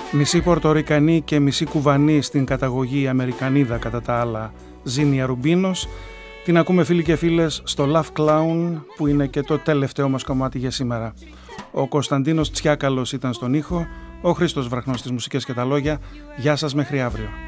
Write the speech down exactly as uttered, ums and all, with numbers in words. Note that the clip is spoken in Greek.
Μισή Πορτορικανή και μισή Κουβανή στην καταγωγή Αμερικανίδα κατά τα άλλα Ζήνια Ρουμπίνος. Την ακούμε φίλοι και φίλες στο Love Clown που είναι και το τελευταίο μας κομμάτι για σήμερα. Ο Κωνσταντίνος Τσιάκαλος ήταν στον ήχο, ο Χρήστος Βραχνός στις μουσικές και τα λόγια. Γεια σας μέχρι αύριο.